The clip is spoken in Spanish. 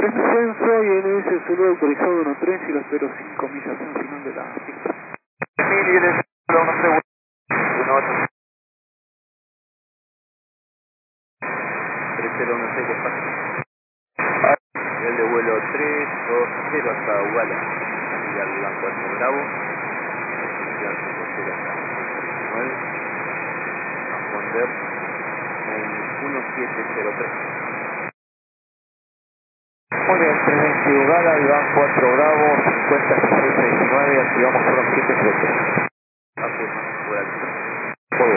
13 descenso y NS solo autorizado 13 y lo espero 5 millas en final de la pista. 1000 y NS solo 13, 18. 3016 que pasa. El de vuelo 320 hasta Uala. Y al Iván 4 Bravo. Oficial 50 hasta 19. Responder en 1703. Muy bien, 320 Ugala, Iván 4 Bravo, 50 16 19, activamos 1703.